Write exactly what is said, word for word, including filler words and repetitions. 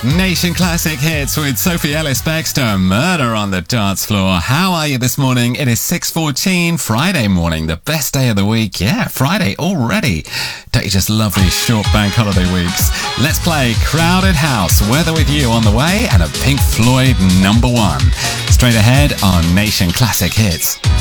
Nation Classic Hits with Sophie Ellis-Bextor, Murder on the Dance Floor. How are you this morning? It is six fourteen, Friday morning, the best day of the week. Yeah, Friday already. Don't you just love these short bank holiday weeks? Let's play Crowded House, Weather With You on the way, and a Pink Floyd number one. Straight ahead on Nation Classic Hits.